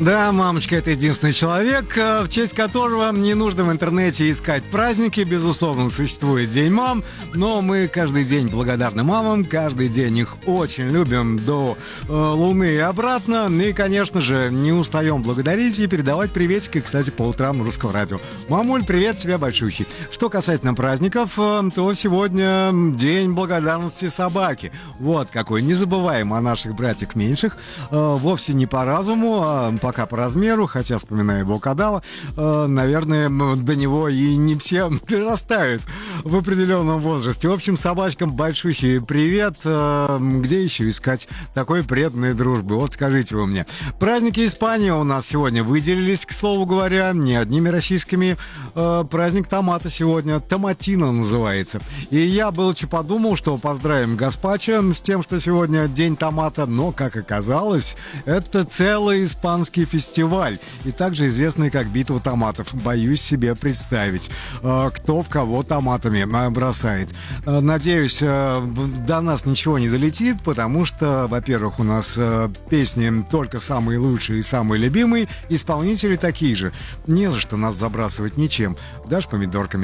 Да, мамочка — это единственный человек, в честь которого не нужно в интернете искать праздники. Безусловно, существует День мам, но мы каждый день благодарны мамам, каждый день их очень любим до Луны и обратно. И, конечно же, не устаем благодарить и передавать приветики, кстати, по утрам Русского радио. Мамуль, привет тебе большущий. Что касательно праздников, то сегодня День благодарности собаки. Вот какой. Не забываем о наших братьях меньших. Вовсе не по разуму, а пока по размеру, хотя, вспоминая волкодава, наверное, до него и не все перерастают в определенном возрасте. В общем, собачкам большущий привет. Где еще искать такой преданной дружбы? Вот скажите вы мне. Праздники Испании у нас сегодня выделились, к слову говоря, не одними российскими. Праздник томата сегодня, томатино называется. И я был подумал, что поздравим Гаспачо с тем, что сегодня день томата, но, как оказалось, это целый испанский фестиваль, и также известный как битва томатов. Боюсь себе представить, кто в кого томатами бросает. Надеюсь, до нас ничего не долетит, потому что, во-первых, у нас песни только самые лучшие и самые любимые, исполнители такие же. Не за что нас забрасывать ничем, даже помидорками.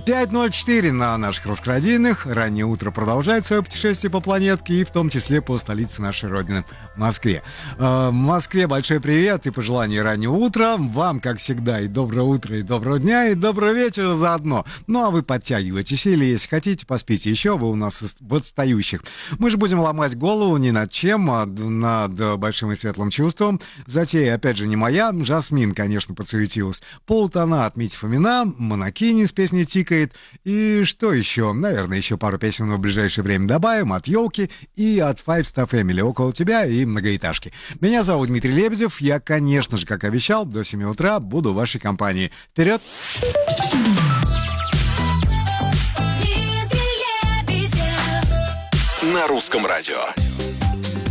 5:04 на наших раскрадийных. Раннее утро продолжает свое путешествие по планетке, и в том числе по столице нашей Родины, Москве. Москве большой привет и пожелания раннего утра. Вам, как всегда, и доброе утро, и доброго дня, и доброго вечера заодно. Ну, а вы подтягивайтесь, или, если хотите, поспите еще, вы у нас в отстающих. Мы же будем ломать голову ни над чем, а над большим и светлым чувством. Затея, опять же, не моя. Жасмин, конечно, подсуетилась. Полтона от Мити Фомина, Монокини с песней «Тикает». И что еще? Наверное, еще пару песен в ближайшее время добавим от «Елки» и от Five Star Family «Около тебя» и «Многоэтажки». Меня зовут Дмитрий Лебедев. Я, конечно же, как обещал, до 7 утра буду в вашей компании. Вперед! На русском радио.